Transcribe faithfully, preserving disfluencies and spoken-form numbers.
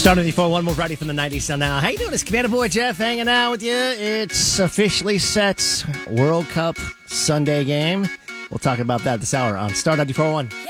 Star ninety-four point one, more Friday from the nineties till now. How you doing? It's Commander Boy Jeff hanging out with you. It's officially set World Cup Sunday game. We'll talk about that this hour on Star ninety-four point one.